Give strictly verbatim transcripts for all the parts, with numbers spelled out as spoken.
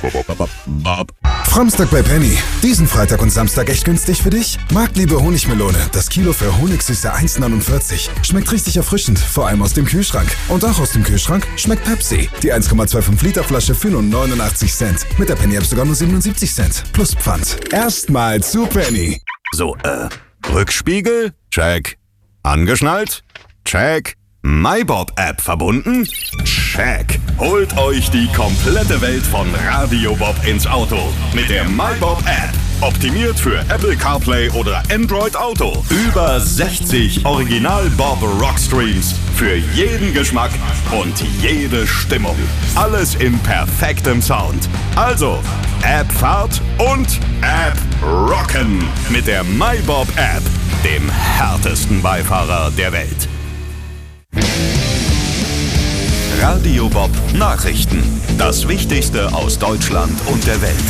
Bob. Framstag bei Penny. Diesen Freitag und Samstag echt günstig für dich? Marktliebe Honigmelone. Das Kilo für Honigsüße eins neunundvierzig. Schmeckt richtig erfrischend, vor allem aus dem Kühlschrank. Und auch aus dem Kühlschrank schmeckt Pepsi. Die eins Komma fünfundzwanzig Liter Flasche für nur neunundachtzig Cent. Mit der Penny App sogar nur siebenundsiebzig Cent. Plus Pfand. Erstmal zu Penny. So, äh, Rückspiegel? Check. Angeschnallt? Check. MyBob-App verbunden? Check. Holt euch die komplette Welt von Radio Bob ins Auto. Mit der MyBob-App. Optimiert für Apple CarPlay oder Android Auto. Über sechzig Original-Bob-Rockstreams. Für jeden Geschmack und jede Stimmung. Alles in perfektem Sound. Also, App-Fahrt und App-Rocken. Mit der MyBob-App. Dem härtesten Beifahrer der Welt. Radio Bob Nachrichten. Das Wichtigste aus Deutschland und der Welt.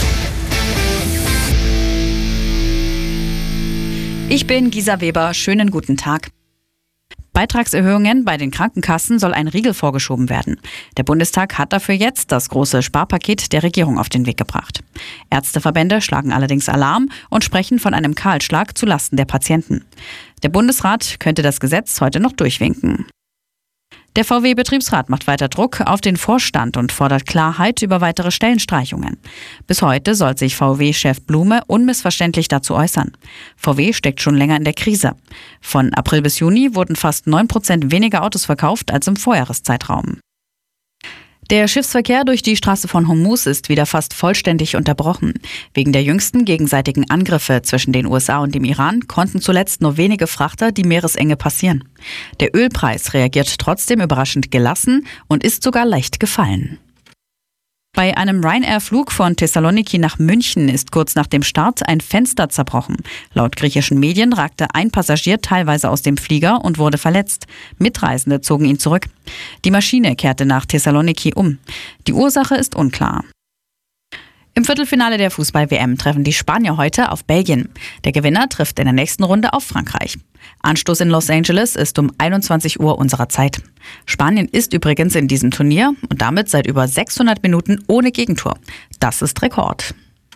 Ich bin Gisa Weber. Schönen guten Tag. Beitragserhöhungen bei den Krankenkassen soll ein Riegel vorgeschoben werden. Der Bundestag hat dafür jetzt das große Sparpaket der Regierung auf den Weg gebracht. Ärzteverbände schlagen allerdings Alarm und sprechen von einem Kahlschlag zulasten der Patienten. Der Bundesrat könnte das Gesetz heute noch durchwinken. Der V W-Betriebsrat macht weiter Druck auf den Vorstand und fordert Klarheit über weitere Stellenstreichungen. Bis heute soll sich V W-Chef Blume unmissverständlich dazu äußern. V W steckt schon länger in der Krise. Von April bis Juni wurden fast neun Prozent weniger Autos verkauft als im Vorjahreszeitraum. Der Schiffsverkehr durch die Straße von Hormuz ist wieder fast vollständig unterbrochen. Wegen der jüngsten gegenseitigen Angriffe zwischen den U S A und dem Iran konnten zuletzt nur wenige Frachter die Meeresenge passieren. Der Ölpreis reagiert trotzdem überraschend gelassen und ist sogar leicht gefallen. Bei einem Ryanair-Flug von Thessaloniki nach München ist kurz nach dem Start ein Fenster zerbrochen. Laut griechischen Medien ragte ein Passagier teilweise aus dem Flieger und wurde verletzt. Mitreisende zogen ihn zurück. Die Maschine kehrte nach Thessaloniki um. Die Ursache ist unklar. Im Viertelfinale der Fußball-W M treffen die Spanier heute auf Belgien. Der Gewinner trifft in der nächsten Runde auf Frankreich. Anstoß in Los Angeles ist um einundzwanzig Uhr unserer Zeit. Spanien ist übrigens in diesem Turnier und damit seit über sechshundert Minuten ohne Gegentor. Das ist Rekord.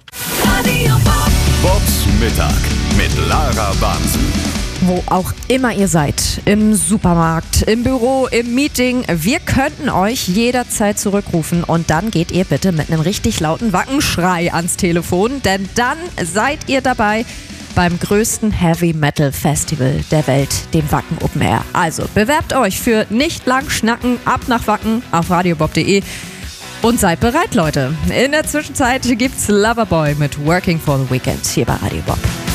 Bobs Mittag mit Lara Bansen. Wo auch immer ihr seid, im Supermarkt, im Büro, im Meeting, wir könnten euch jederzeit zurückrufen und dann geht ihr bitte mit einem richtig lauten Wackenschrei ans Telefon, denn dann seid ihr dabei beim größten Heavy Metal Festival der Welt, dem Wacken Open Air. Also bewerbt euch für nicht lang schnacken, ab nach Wacken auf radiobob punkt de und seid bereit, Leute. In der Zwischenzeit gibt's Loverboy mit Working for the Weekend hier bei Radio Bob.